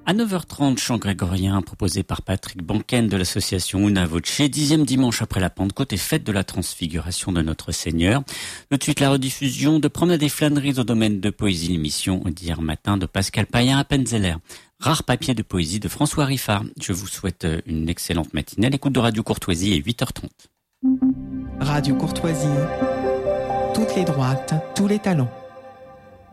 À 9h30, chant grégorien proposé par Patrick Banken de l'association Una Voce, 10e dimanche après la Pentecôte et fête de la transfiguration de notre Seigneur. Tout de suite, la rediffusion de Promenade et flâneries au domaine de poésie, l'émission d'hier matin de Pascal Payen à Penzeller. Rare papier de poésie de François Riffard. Je vous souhaite une excellente matinée. L'écoute de Radio Courtoisie est 8h30. Radio Courtoisie, toutes les droites, tous les talents.